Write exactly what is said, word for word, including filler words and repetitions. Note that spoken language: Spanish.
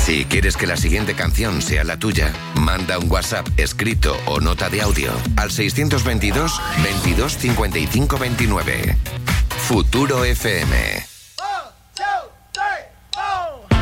Si quieres que la siguiente canción sea la tuya, manda un WhatsApp escrito o nota de audio al seiscientos veintidós, veintidós, cincuenta y cinco veintinueve. Futuro F M.